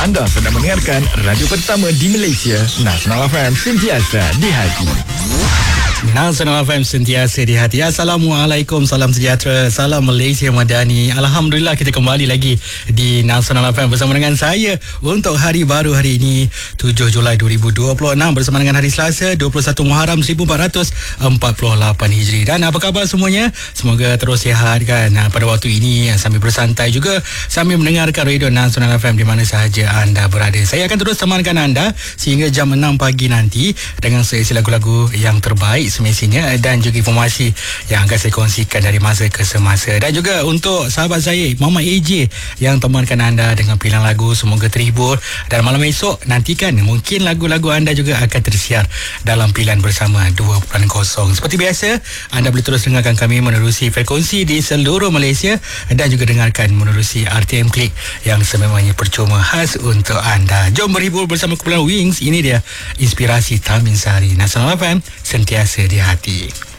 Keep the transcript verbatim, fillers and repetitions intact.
Anda sedang mendengarkan radio pertama di Malaysia, Nasional F M, sentiasa di hati. Nasional F M, sentiasa di hati. Assalamualaikum, salam sejahtera, salam Malaysia Madani. Alhamdulillah, kita kembali lagi di Nasional F M bersama dengan saya untuk hari baru hari ini, tujuh Julai dua ribu dua puluh enam, bersama dengan hari Selasa dua puluh satu Muharram seribu empat ratus empat puluh lapan Hijri. Dan apa khabar semuanya? Semoga terus sihat kan pada waktu ini, sambil bersantai juga sambil mendengarkan radio Nasional F M di mana sahaja anda berada. Saya akan terus temankan anda sehingga jam enam pagi nanti dengan seleksi lagu-lagu yang terbaik semestinya dan juga informasi yang akan saya kongsikan dari masa ke semasa. Dan juga untuk sahabat saya Mama A J yang temankan anda dengan pilihan lagu, semoga terhibur. Dan malam esok nantikan mungkin lagu-lagu anda juga akan tersiar dalam pilihan bersama dua titik kosong. Seperti biasa, anda boleh terus dengarkan kami menerusi frekuensi di seluruh Malaysia dan juga dengarkan menerusi R T M Klik yang sememangnya percuma khas untuk anda. Jom berhibur bersama kumpulan Wings. Ini dia inspirasi Tamin Sari. Nasional F M, sentiasa di hati.